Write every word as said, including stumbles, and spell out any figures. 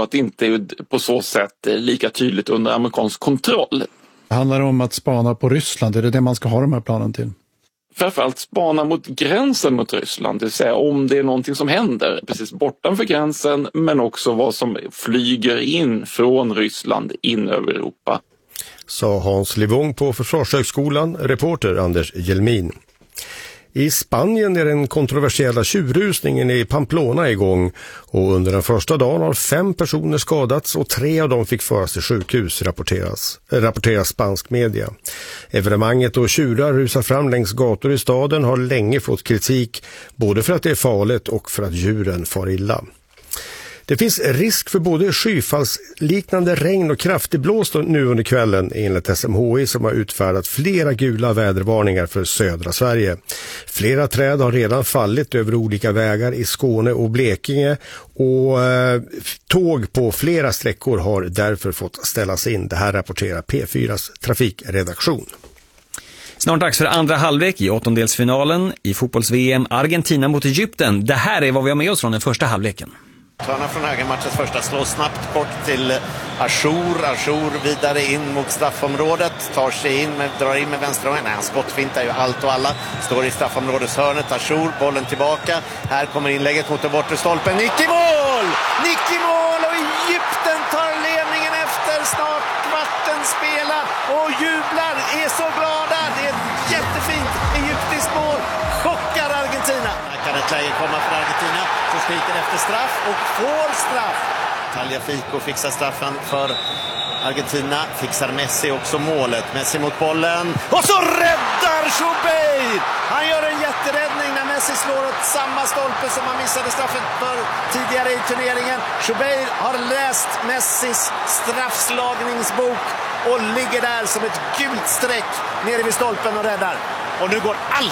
och att det inte är på så sätt lika tydligt under amerikansk kontroll. Det handlar om att spana på Ryssland, är det det man ska ha de här planen till? Framförallt spana mot gränsen mot Ryssland, det vill säga om det är någonting som händer precis bortanför gränsen, men också vad som flyger in från Ryssland in över Europa. Sa Hans Livong på Försvarshögskolan, reporter Anders Jelmin. I Spanien är den kontroversiella tjurrusningen i Pamplona igång och under den första dagen har fem personer skadats och tre av dem fick föras till sjukhus, rapporteras, rapporteras spansk media. Evenemanget och tjurar rusar fram längs gator i staden har länge fått kritik både för att det är farligt och för att djuren far illa. Det finns risk för både skyfallsliknande regn och kraftig blåst nu under kvällen enligt S M H I som har utfärdat flera gula vädervarningar för södra Sverige. Flera träd har redan fallit över olika vägar i Skåne och Blekinge och eh, tåg på flera sträckor har därför fått ställas in. Det här rapporterar P fyras trafikredaktion. Snart dags för andra halvlek i åttondelsfinalen i fotbolls-V M Argentina mot Egypten. Det här är vad vi har med oss från den första halvleken. Törnar från höger, matchens första, slår snabbt bort till Achour. Achour vidare in mot straffområdet, tar sig in, med, drar in med vänster. Nej, han skottfintar ju allt och alla. Står i straffområdeshörnet, Achour, bollen tillbaka. Här kommer inlägget mot den bortre stolpen. Nick i mål! Nick i mål och Egypten tar ledningen efter snart kvarten spela och jublar, är så glada. Det är ett jättefint egyptiskt mål. Chockar Argentina. Här kan ett läge komma för Argentina. Så skriker efter straff och får straff. Tagliafico fixar straffen för Argentina. Fixar Messi också målet. Messi mot bollen. Och så räddar Schubeir! Han gör en jätteräddning när Messi slår åt samma stolpe som han missade straffen för tidigare i turneringen. Schubeir har läst Messis straffslagningsbok och ligger där som ett gult streck nere vid stolpen och räddar. Och nu går allt